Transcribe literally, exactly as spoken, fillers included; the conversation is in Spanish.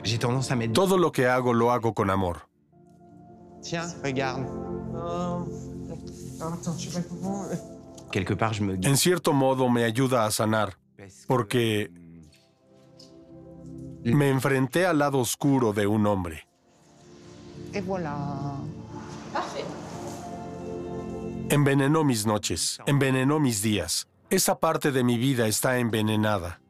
J'ai tendance à mettre... Todo lo que hago lo hago con amor. Tiens, regarde. Quelque part, je me... En cierto modo me ayuda a sanar, porque me enfrenté al lado oscuro de un hombre. Et voilà. Envenenó mis noches, envenenó mis días. Esa parte de mi vida está envenenada.